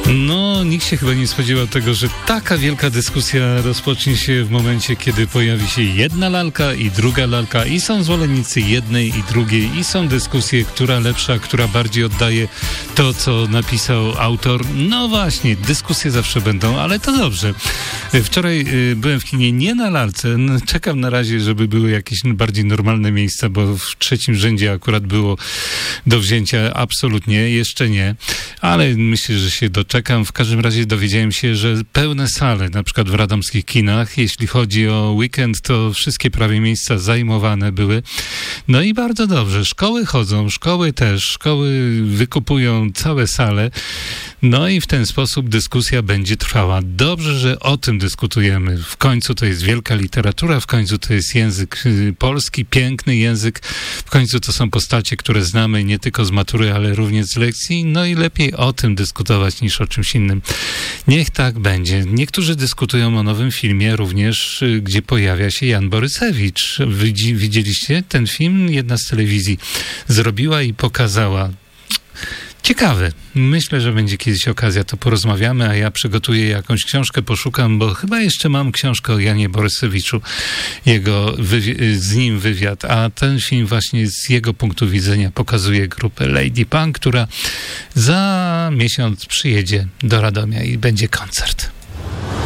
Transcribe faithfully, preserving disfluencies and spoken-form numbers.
No, nikt się chyba nie spodziewał tego, że taka wielka dyskusja rozpocznie się w momencie, kiedy pojawi się jedna lalka i druga lalka i są zwolennicy jednej i drugiej i są dyskusje, która lepsza, która bardziej oddaje to, co napisał autor. No właśnie, dyskusje zawsze będą, ale to dobrze. Wczoraj y, byłem w kinie nie na lalce, czekam na razie, żeby były jakieś bardziej normalne miejsca, bo w trzecim rzędzie akurat było do wzięcia absolutnie, jeszcze nie, ale myślę, że się doczekam. W każdym razie dowiedziałem się, że pełne sale, na przykład w radomskich kinach, jeśli chodzi o weekend, to wszystkie prawie miejsca zajmowane były. No i bardzo dobrze. Szkoły chodzą, szkoły też, szkoły wykupują całe sale. No i w ten sposób dyskusja będzie trwała. Dobrze, że o tym dyskutujemy. W końcu to jest wielka literatura, w końcu to jest język polski, piękny język. W końcu to są postacie, które znamy nie tylko z matury, ale również z lekcji. No i lepiej o tym dyskutować niż o czymś innym. Niech tak będzie. Niektórzy dyskutują o nowym filmie również, gdzie pojawia się Jan Borysewicz. Widzi, widzieliście ten film? Jedna z telewizji zrobiła i pokazała. Ciekawe. Myślę, że będzie kiedyś okazja, to porozmawiamy, a ja przygotuję jakąś książkę, poszukam, bo chyba jeszcze mam książkę o Janie Borysewiczu, jego wywi- z nim wywiad, a ten film właśnie z jego punktu widzenia pokazuje grupę Lady Punk, która za miesiąc przyjedzie do Radomia i będzie koncert.